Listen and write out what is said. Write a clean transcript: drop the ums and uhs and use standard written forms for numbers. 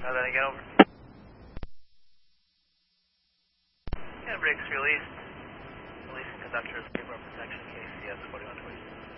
Try that again, over. And brakes released. Releasing conductor of paper protection, KCS 4120.